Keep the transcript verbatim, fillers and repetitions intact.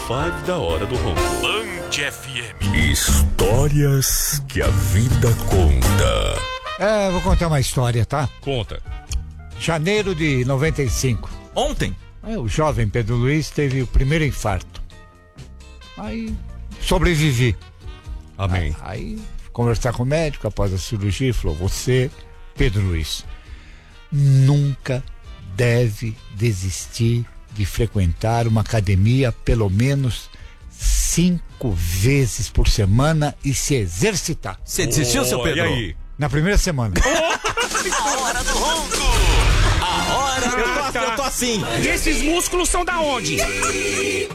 cinco da Hora do Ronco. Band F M. Histórias que a vida conta. É, vou contar uma história, tá? Conta. Janeiro de noventa e cinco. Ontem? É, o jovem Pedro Luiz teve o primeiro infarto. Aí sobrevivi. Amém. Aí, aí conversar com o médico após a cirurgia, falou: você, Pedro Luiz, nunca deve desistir de frequentar uma academia pelo menos cinco vezes por semana e se exercitar. Você desistiu, seu Pedro? E aí? Na primeira semana. A Hora do Ronco. A hora eu tô, eu tô assim. E esses músculos são da onde?